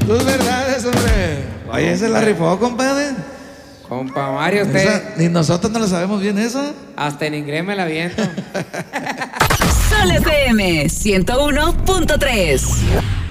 Tus verdades, hombre. Oye, se la rifó, compadre. Compa Mario, usted. Ni nosotros no lo sabemos bien eso. Hasta en inglés me la aviento. Sol FM 101.3.